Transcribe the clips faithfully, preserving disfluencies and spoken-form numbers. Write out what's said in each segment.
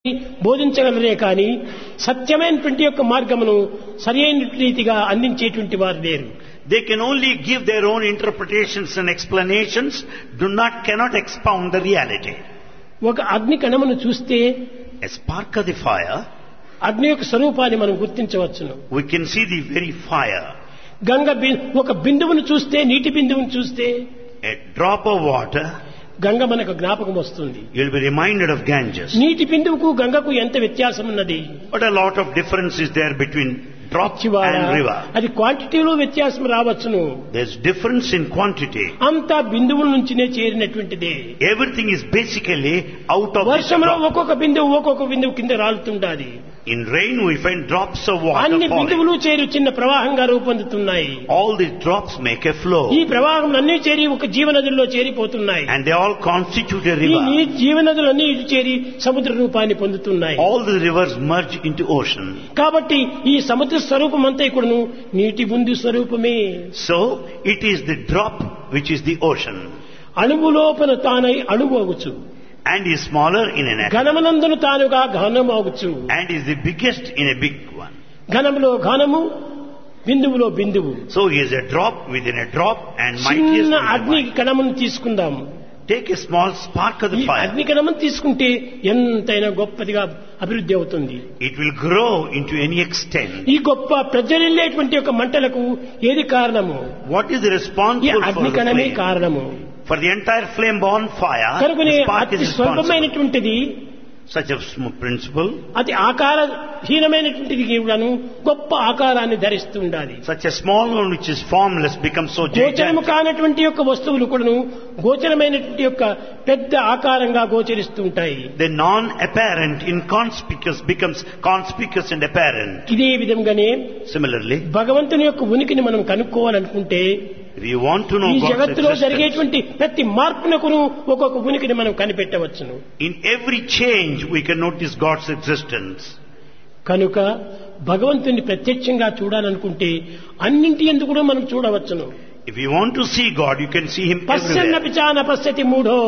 బోధించగలరే కానీ సత్యమైనటువంటి యొక్క మార్గమును సరైన రీతిగా అందించేటువంటి వారు లేరు. They can only give their own interpretations and explanations, do not, cannot expound the reality. ఒక అగ్ని కణమును చూస్తే A spark of the fire, అగ్ని యొక్క స్వరూపాన్ని మనం గుర్తించవచ్చును. we can see the very fire. Ganga B- ఒక బిందువును చూస్తే, నీటి బిందువును చూస్తే A drop of water, Ganga మనకు జ్ఞాపకం వస్తుంది. you'll be reminded of Ganges. నీటి బిందువుకు గంగకు ఎంత వ్యత్యాసం ఉన్నది? But a lot of difference is there between drop చివాడ and river. అది క్వాంటిటీలో వ్యత్యాసం రావచ్చును. There's difference in quantity. అంతా బిందువుల నుంచినే చేరినటువంటిదే. Everything is basically out of this వర్షంలో drop. ఒక్కొక్క బిందువు ఒక్కొక్క బిందువు కింద రాలుతుండాలి. In rain we find drops of water అన్ని falling. బిందువులు చేరి చిన్న ప్రవాహంగా రూపొందుతున్నాయి. All these drops make a flow. ఈ ప్రవాహం అన్ని చేరి ఒక జీవనదుల్లో చేరిపోతున్నాయి. And they all constitute a ఈ river. నీ- జీవనదులన్నీ ఇటు చేరి సముద్ర రూపాన్ని పొందుతున్నాయి. All the rivers merge into ocean. కాబట్టి ఈ సముద్ర స్వరూపం అంతా ఇక్కడను నీటి బిందు స్వరూపమే. So it is the drop which is the ocean. అణువు లోపల తానై అణువు అగుచు, And is smaller in an atom. ఘనమనందును తానుగా ఘనం అగుచు. And is the biggest in a big one. ఘనములో ఘనము, బిందువులో బిందువు. So he is a drop within a drop and mightiest చిన్న within a అగ్ని mighty. కణమును తీసుకుందాము. Take a small spark of ఈ the fire. అగ్ని కణమును తీసుకుంటే ఎంతైనా గొప్పదిగా అభివృద్ధి అవుతుంది. It will grow into any extent. ఈ గొప్ప ప్రజ్వలిల్లేటువంటి ఒక మంటలకు ఏది కారణము? What is ఈ responsible for అగ్ని the కణమే flame? కారణము. For the entire flame born fire, కనుకనే the spark అతి is responsible. స్వల్పమైనటువంటిది, Such a sm- principle, అతి ఆకారహీనమైనటువంటిది కూడాను గొప్ప ఆకారాన్ని ధరిస్తూ ఉండాలి. such a small one which is formless becomes so గోచరము gigantic. కానటువంటి యొక్క వస్తువులు కూడాను గోచరమైనటువంటి యొక్క పెద్ద ఆకారంగా గోచరిస్తూ ఉంటాయి. The non-apparent, inconspicuous becomes conspicuous and apparent. ఇదే విధంగానే Similarly, భగవంతుని యొక్క ఉనికిని మనం కనుక్కోవాలనుకుంటే if you want to know ఈ God's జగత్తులో existence, జరిగేటువంటి ప్రతి మార్పునకును ఒక్కొక్క ఉనికిని మనం కనిపెట్టవచ్చును. in every change we can notice God's existence. కనుక భగవంతుని ప్రత్యక్షంగా చూడాలనుకుంటే అన్నింటి యందు కూడా మనం చూడవచ్చును. If you want to see God, you can see Him పశ్యన్న everywhere. పిచాన పశ్యతి మూఢో,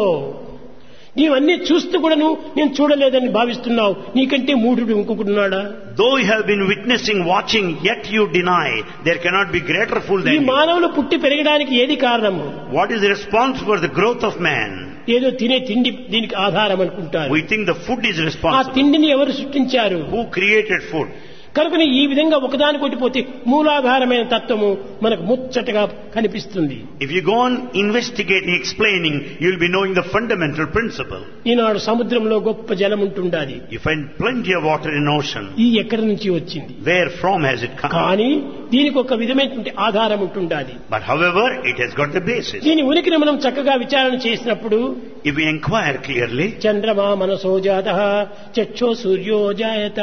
నీవన్నీ చూస్తూ కూడాను నేను చూడలేదని భావిస్తున్నావు, నీకంటే మూఢుడు ఇంకొకడున్నాడా? Though you have been witnessing, watching, yet you deny, there cannot be greater fool ఈ than you. మానవులు పుట్టి పెరగడానికి ఏది కారణము? What is responsible for the growth of man? ఏదో తినే తిండి దీనికి ఆధారం అనుకుంటారు. We think the food is ఆ responsible. తిండిని ఎవరు సృష్టించారు? Who created food? కనుకనే ఈ విధంగా ఒకదాని కొట్టిపోతే మూలాధారమైన తత్వము మనకు ముచ్చటగా కనిపిస్తుంది. If you go on investigating, explaining, you will be knowing the fundamental principle. ఈనాడు సముద్రంలో గొప్ప జలం ఉంటుండాలి. You find plenty of water in ocean. ఈ ఎక్కడి నుంచి వచ్చింది? Where from has it come? కానీ దీనికి ఒక విధమైనటువంటి ఆధారం ఉంటుండాలి. But however, it has got the basis. దీని ఉనికిని మనం చక్కగా విచారణ చేసినప్పుడు If we inquire clearly, చంద్రమా మనసో జాతః చక్షో సూర్యో జాయత,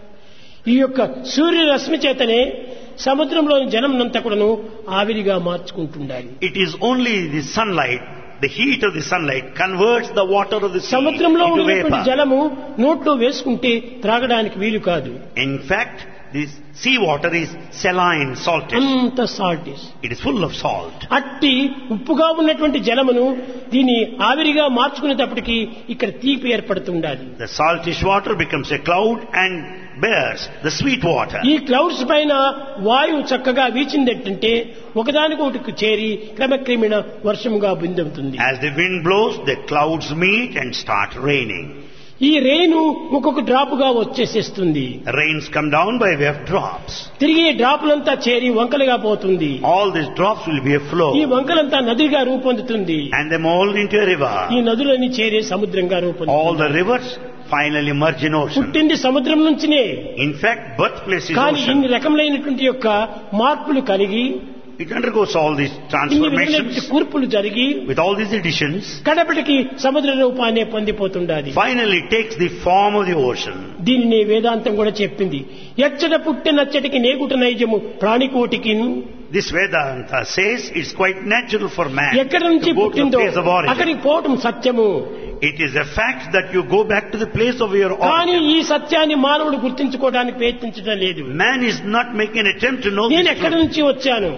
ఈ యొక్క సూర్య రశ్మి చేతనే సముద్రంలోని జలమునంతా కూడాను ఆవిరిగా మార్చుకుంటుండాలి. it is only the sunlight, the heat of the sunlight converts the water of the sea సముద్రంలో into ఉన్నటువంటి vapor. జలము నోట్లో వేసుకుంటే త్రాగడానికి వీలు కాదు. In fact, this sea water is saline, saltish. అంత సాల్టిస్. It is full of salt. అట్టి ఉప్పుగా ఉన్నటువంటి జలమును దీన్ని ఆవిరిగా మార్చుకునేటప్పటికి ఇక్కడ తీపి ఏర్పడుతుండాలి. The saltish water becomes a cloud and bears the sweet water. ఈ క్లౌడ్స్ పైన వాయువు చక్కగా వీచిందంటే ఒకదానికొకటి చేరి క్రమక్రమేణ వర్షముగా బిందుతుంది. As the wind blows, the clouds meet and start raining. ఈ రేణు ఒక్కొక్క డ్రాపుగా వచ్చేసేస్తుంది. Rains come down by way of drops. తిరిగి డ్రాపులంతా చేరి వంకలుగా పోతుంది. All these drops will be a flow. ఈ వంకలంతా నదిగా రూపొందుతుంది. And they mold into a river. ఈ నదులన్నీ చేరి సముద్రంగా All రూపొందుతుంది. the rivers finally merge in ocean. పుట్టింది సముద్రం నుంచినే. In fact, birthplace is కానీ ocean. ఇన్ని రకములైనటువంటి యొక్క మార్పులు కలిగి It undergoes all these ఇన్ని transformations విధమైనటువంటి కూర్పులు జరిగి with all these additions. కడపటికి సముద్ర రూపాన్ని పొందిపోతుండాలి. Finally takes the form of the ocean. దీనిని వేదాంతం కూడా చెప్పింది. ఎచ్చట పుట్టినచ్చటికి నేగుట నైజము ప్రాణికోటికి. This Vedanta says it's quite natural for man ఎక్కడి నుంచి to go to the పుట్టిందో place of origin. అక్కడికి పోవటం సత్యము. It is a fact that you go back to the place of your కానీ origin. ఈ సత్యాన్ని మానవుడు గుర్తించుకోవడానికి ప్రయత్నించడం లేదు. Man is not making an attempt to know నేను this ఎక్కడి truth. నుంచి వచ్చాను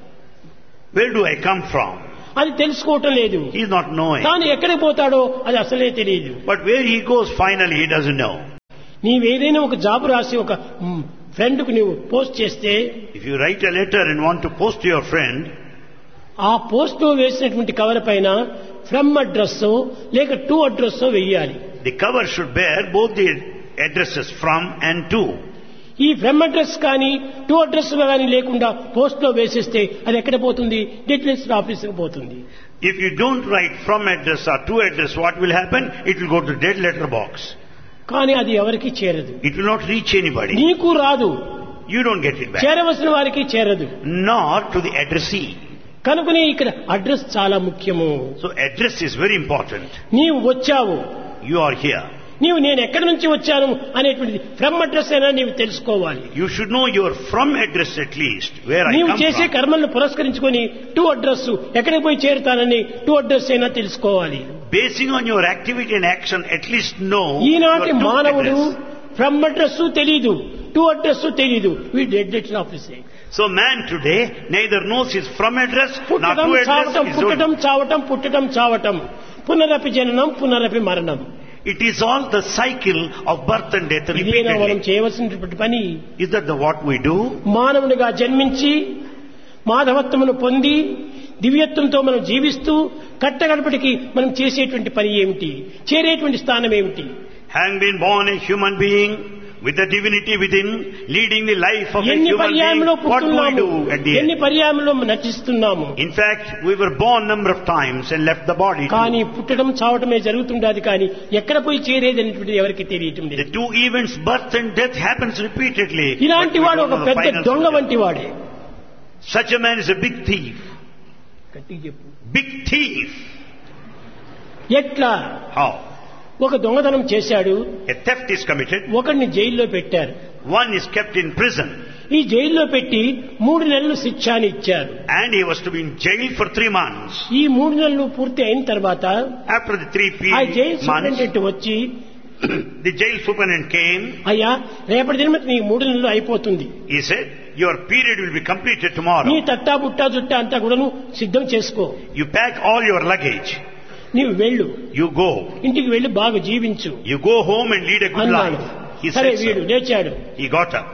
Where do I come from? అది తెలుసుకోవటం లేదు. He is not knowing. తాను ఎక్కడికి పోతాడో అది అసలే తెలియదు. But where he goes finally, he doesn't know. నీవేదైనా ఒక జాబ్ రాసి ఒక ఫ్రెండ్ కు నువ్వు పోస్ట్ చేస్తే, if you write a letter and want to post to your friend, ఆ పోస్ట్ లో వేసినటువంటి కవర్ పైన ఫ్రమ్ అడ్రస్ లేక టు అడ్రస్ వెయ్యాలి. the cover should bear both the addresses from and to. ఈ ఫ్రమ్ అడ్రస్ కానీ to address కానీ లేకుండా పోస్ట్ లో వేసేస్తే అది ఎక్కడ పోతుంది? డెట్ లిస్ట్ ఆఫీసుకు పోతుంది. If you don't write from address or to address, what will happen? It will go to dead letter box. కానీ అది ఎవరికి చేరదు. It will not reach anybody. నీకు రాదు, You don't get it back. చేరవలసిన వారికి చేరదు. Nor to the addressee. కనుకనే ఇక్కడ address చాలా ముఖ్యము. So address is very important. నీవు వచ్చావు, You are here. నీవు నేను ఎక్కడి నుంచి వచ్చాను అనేటువంటిది ఫ్రమ్ అడ్రస్ అయినా నీవు తెలుసుకోవాలి. You should know your from address at least, where I నీవు come చేసే from. కర్మలను పురస్కరించుకొని టు అడ్రస్ ఎక్కడికి పోయి చేరుతానని టు అడ్రస్ అయినా తెలుసుకోవాలి. Basing on your activity and action, at least know ఈనాటి your to మానవుడు address. ఫ్రమ్ అడ్రస్ తెలీదు, టు అడ్రస్ తెలీదు. We did letter ఆఫీసే. So man today neither knows his from address nor పుట్టడం to address. చావటం, his పుట్టడం own. చావటం, పుట్టడం చావటం, పునరపి జననం, పునరపి మరణం. It is all the cycle of birth and death ఇదేనా మనం repeatedly. చేయవలసినటువంటి పని? Is that the what we do? మానవునిగా జన్మించి మాధవత్వమును పొంది దివ్యత్వంతో మనం జీవిస్తూ కట్టగడపటికి మనం చేసేటువంటి పని ఏమిటి? చేరేటువంటి స్థానం ఏమిటి? Having been born a human being with the divinity within, leading the life of a ఎన్ని human being, పర్యాయంలో what do we పుట్టున్నాము, do at the ఎన్ని end? పర్యాయంలో నటిస్తున్నాము. In fact, we were born number of times and left the body too. కానీ పుట్టడం చావటమే జరుగుతుండదు, కానీ ఎక్కడ పోయి చేరేది అనేటువంటిది ఎవరికి తెలియటం The లేదు. two events, birth and death, happens repeatedly. ఇలాంటి but we వాడు don't ఒక know the పెద్ద final దొంగ solution. వంటి వాడే. Such a man is a big thief. గట్టిగా చెప్పు. Big thief. ఎట్లా? How? ఒక దొంగతనం చేశాడు, A theft is committed. ఒకడిని జైల్లో పెట్టారు. One is kept in prison. ఈ జైల్లో పెట్టి మూడు నెలలు శిక్ష అని ఇచ్చారు. And he was to be in jail for three months. ఈ మూడు నెలలు పూర్తి అయిన తర్వాత After the three ఆ జైలు months, సూపరింటెండెంట్ వచ్చి, the jail superintendent came. అయ్యా రేపటి దినమతి నీ మూడు నెలలు అయిపోతుంది, He said, your period will be completed నీ tomorrow. తట్టా బుట్టా జుట్టా అంతా కూడాను సిద్ధం చేసుకో, You pack all your luggage. నీవు వెళ్ళు, You go. ఇంటికి వెళ్లి బాగా జీవించు You go home and lead a good అన్నాడు. life. He సరే said వీడు so. లేచాడు. He got up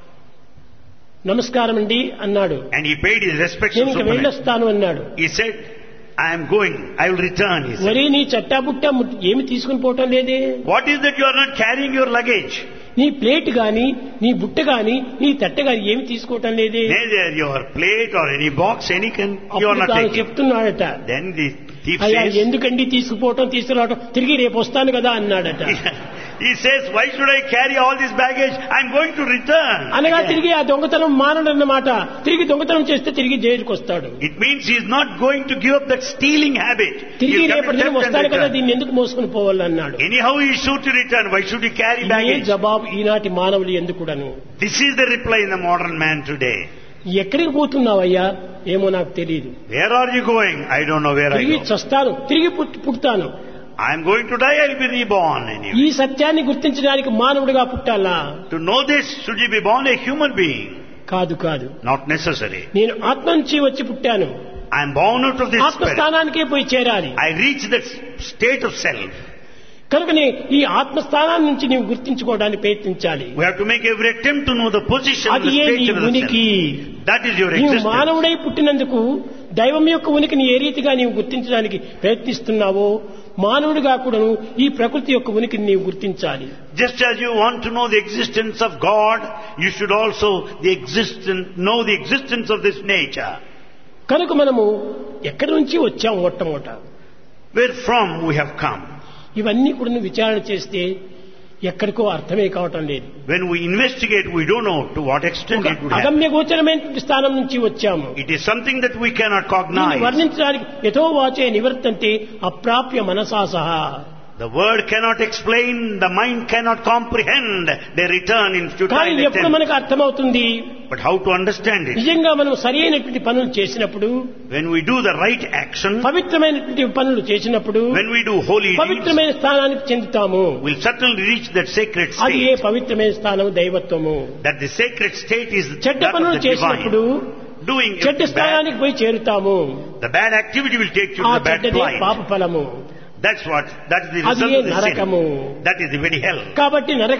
నమస్కారం అండి అన్నాడు. and he paid his respects to నేను ఇంక superintendent. వెళ్ళొస్తాను అన్నాడు. He said, I am going. I will return. He said. ఒరే నీ చట్టా బుట్టా ము- ఏమి తీసుకుని పోవటం లేదే, What is that you are not carrying your luggage? నీ ప్లేట్ గాని నీ బుట్ట గాని నీ తట్ట గాని ఏమి తీసుకోవటం లేదే. Neither your plate or any box, any can you are అప్పుడు not తాను taking. చెప్తున్నాడట, Then the thief అయ్యా says, ఎందుకండి తీసుకుపోవటం తీసుకురావటం, తిరిగి రేపు వస్తాను కదా అన్నాడట. he says, why should I carry all this baggage? I am going to return. అనగా Again. తిరిగి ఆ దొంగతనం మానడన్నమాట. తిరిగి దొంగతనం చేస్తే తిరిగి జైలుకి వస్తాడు. It means he is not going to give up that stealing habit. తిరిగి He will రేపటి come దినం to theft వస్తాను and కదా, return. దీన్ని ఎందుకు మోసుకుని పోవాలన్నాడు. Anyhow he is sure to return. Why should he carry ఇదే baggage? జవాబు ఈనాటి మానవులు ఎందుకుడను. This is the reply in the modern man today. ఎక్కడికి పోతున్నావయ్యా, ఏమో నాకు తెలియదు, Where are you going? I don't know where I తిరిగి go. చస్తాను, తిరిగి put- పుడతాను. I am going to die. I will be reborn anyway. ఈ సత్యాన్ని గుర్తించడానికి మానవుడిగా పుట్టాలా? To know this, should you be born a human being? కాదు కాదు, Not necessary. నేను ఆత్మ నుంచి వచ్చి పుట్టాను, I am born out of this spirit. ఆత్మస్థానానికే పోయి చేరాలి. I reach that state of self. కనుకనే ఈ ఆత్మస్థానాన్ని నుంచి నీవు గుర్తించుకోవడానికి ప్రయత్నించాలి. We have to make every attempt to know the position of అది the ఏ నీ state of the ఉనికి. self. That is your నీవు existence. మానవుడై పుట్టినందుకు దైవం యొక్క ఉనికిని ఏ రీతిగా నీవు గుర్తించడానికి ప్రయత్నిస్తున్నావో, మానవుడిగా కూడాను ఈ ప్రకృతి యొక్క ఉనికిని నీవు గుర్తించాలి. Just as you want to know the existence of God, you should also the existence, know the existence of this nature. కనుక మనము ఎక్కడి నుంచి వచ్చాం మొట్టమొదట, Where from we have come. ఇవన్నీ కూడా విచారణ చేస్తే ఎక్కడికో అర్థమే కావటం లేదు. When we investigate, we don't know to what extent ఒక it would happen. అగమ్య గోచరమైన స్థానం నుంచి వచ్చాము. It is something that we cannot దీన్ని cognize. వర్ణించడానికి యథో వాచే నివర్తంతే అప్రాప్య మనసా సహా. The word cannot explain, the mind cannot comprehend. They return in కానీ futile ఎప్పుడు attempts. మనకు అర్థమవుతుంది, But how to understand it? నిజంగా మనం సరి అయినటువంటి పనులు చేసినప్పుడు, When we do the right action, పవిత్రమైనటువంటి పనులు చేసినప్పుడు when we do holy deeds, పవిత్రమైన స్థానానికి చెందుతాము. we'll certainly reach that sacred అది ఏ state. పవిత్రమైన స్థానం దైవత్వము. That the sacred state is చెడ్డ that of పనులు the divine. చేసినప్పుడు Doing చెడ్డ bad, స్థానానికి పోయి చేరుతాము. the bad activity will take you ఆ to the bad చెడ్డదే పాప plight. ఫలము. That's what, that's the అది result ఏ of the నరకము. sin. That is the very hell. కాబట్టి నరక